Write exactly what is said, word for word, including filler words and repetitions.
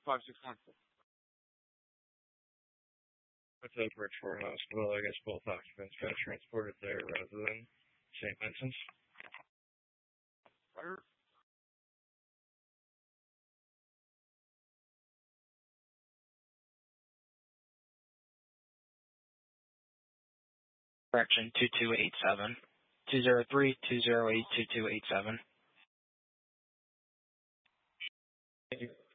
five six one. What's up, Bridgeport Hospital? I guess both occupants got transported there rather than Saint Vincent's. Fire. Correction two two eight seven. two zero three, two zero eight, two two eight seven. Thank you.